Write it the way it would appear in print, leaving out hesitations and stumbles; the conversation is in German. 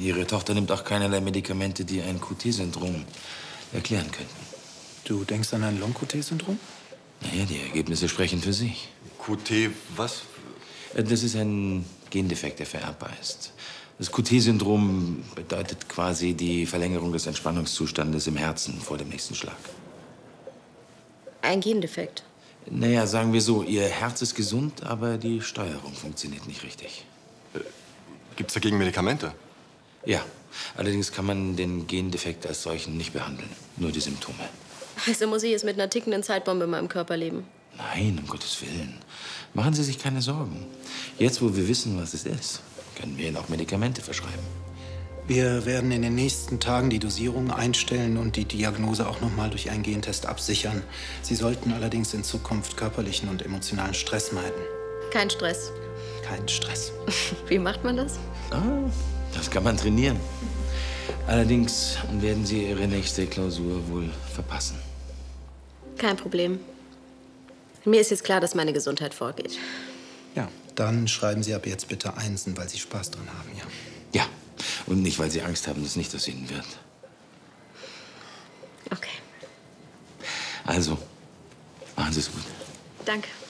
Ihre Tochter nimmt auch keinerlei Medikamente, die ein QT-Syndrom erklären könnten. Du denkst an ein Long-QT-Syndrom? Naja, die Ergebnisse sprechen für sich. QT, was? Das ist ein Gendefekt, der vererbbar ist. Das QT-Syndrom bedeutet quasi die Verlängerung des Entspannungszustandes im Herzen vor dem nächsten Schlag. Ein Gendefekt? Naja, sagen wir so, Ihr Herz ist gesund, aber die Steuerung funktioniert nicht richtig. Gibt's dagegen Medikamente? Ja, allerdings kann man den Gendefekt als solchen nicht behandeln, nur die Symptome. Also muss ich jetzt mit einer tickenden Zeitbombe in meinem Körper leben? Nein, um Gottes Willen. Machen Sie sich keine Sorgen. Jetzt, wo wir wissen, was es ist, können wir Ihnen auch Medikamente verschreiben. Wir werden in den nächsten Tagen die Dosierung einstellen und die Diagnose auch noch mal durch einen Gentest absichern. Sie sollten allerdings in Zukunft körperlichen und emotionalen Stress meiden. Kein Stress. Kein Stress. Wie macht man das? Ah, das kann man trainieren. Allerdings werden Sie Ihre nächste Klausur wohl verpassen. Kein Problem. Mir ist jetzt klar, dass meine Gesundheit vorgeht. Ja, dann schreiben Sie ab jetzt bitte Einsen, weil Sie Spaß dran haben, ja? Ja, und nicht, weil Sie Angst haben, dass nicht aus Ihnen wird. Okay. Also, machen Sie es gut. Danke.